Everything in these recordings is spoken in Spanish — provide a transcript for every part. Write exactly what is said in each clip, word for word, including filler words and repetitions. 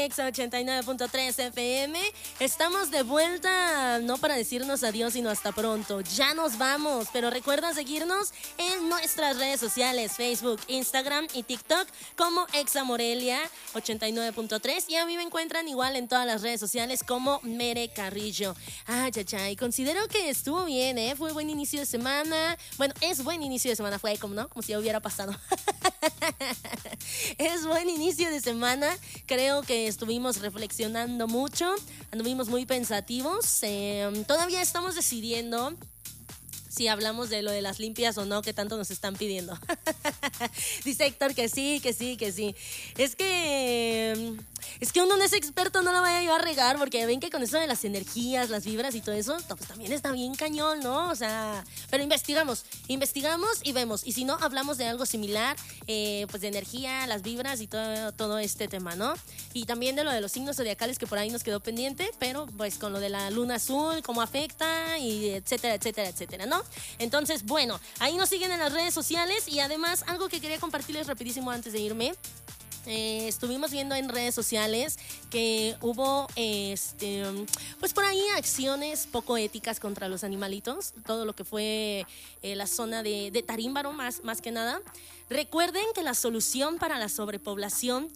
Exa ochenta y nueve punto tres F M. Estamos de vuelta, no para decirnos adiós, sino hasta pronto. Ya nos vamos, pero recuerda seguirnos en nuestras redes sociales, Facebook, Instagram y TikTok como Exa Morelia ochenta y nueve punto tres, y a mí me encuentran igual en todas las redes sociales como Mere Carrillo. Ah, chachai, considero que estuvo bien, ¿eh? Fue buen inicio de semana. Bueno, es buen inicio de semana, fue como, ¿no? Como si ya hubiera pasado. Es buen inicio de semana. Creo que estuvimos reflexionando mucho, anduvimos muy pensativos. Eh, todavía estamos decidiendo si hablamos de lo de las limpias o no, que tanto nos están pidiendo. Dice Héctor que sí, que sí, que sí. Es que es que uno no es experto, no lo vaya yo a regar, porque ven que con eso de las energías, las vibras y todo eso, pues también está bien cañón, ¿no? O sea, pero investigamos, investigamos y vemos. Y si no, hablamos de algo similar, eh, pues de energía, las vibras y todo, todo este tema, ¿no? Y también de lo de los signos zodiacales, que por ahí nos quedó pendiente, pero pues con lo de la luna azul, cómo afecta, y etcétera, etcétera, etcétera, ¿no? Entonces, bueno, ahí nos siguen en las redes sociales. Y además, algo que quería compartirles rapidísimo antes de irme. Eh, estuvimos viendo en redes sociales que hubo este pues por ahí acciones poco éticas contra los animalitos, todo lo que fue eh, la zona de, de Tarímbaro, más, más que nada. Recuerden que la solución para la sobrepoblación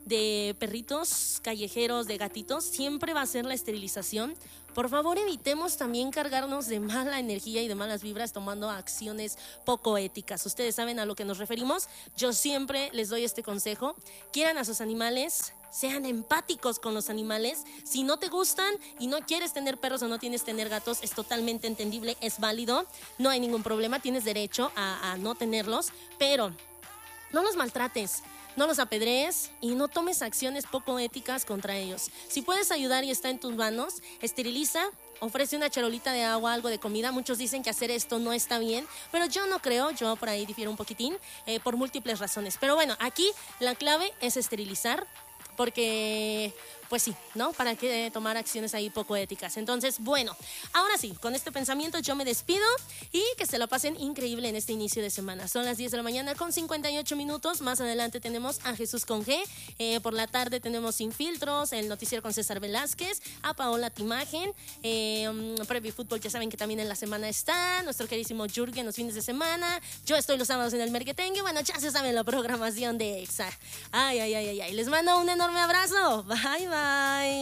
de perritos callejeros, de gatitos, siempre va a ser la esterilización. Por favor, evitemos también cargarnos de mala energía y de malas vibras tomando acciones poco éticas. Ustedes saben a lo que nos referimos. Yo siempre les doy este consejo: quieran a sus animales, sean empáticos con los animales. Si no te gustan y no quieres tener perros o no tienes tener gatos, es totalmente entendible, es válido, no hay ningún problema, tienes derecho a, a no tenerlos, pero no los maltrates, no los apedrees y no tomes acciones poco éticas contra ellos. Si puedes ayudar y está en tus manos, esteriliza, ofrece una charolita de agua, algo de comida. Muchos dicen que hacer esto no está bien, pero yo no creo, yo por ahí difiero un poquitín, eh, por múltiples razones. Pero bueno, aquí la clave es esterilizar, porque pues sí, ¿no? ¿Para qué tomar acciones ahí poco éticas? Entonces, bueno, ahora sí, con este pensamiento yo me despido y que se lo pasen increíble en este inicio de semana. Son las diez de la mañana con cincuenta y ocho minutos. Más adelante tenemos a Jesús con G. Eh, por la tarde tenemos Sin Filtros, el noticiero con César Velázquez, a Paola Timagen, eh, um, Previo Fútbol, ya saben que también en la semana está nuestro queridísimo Jürgen los fines de semana. Yo estoy los sábados en el Merquetengue. Bueno, ya se sabe la programación de Exa. Ay, ay, ay, ay, ay. Les mando un enorme abrazo. Bye, bye.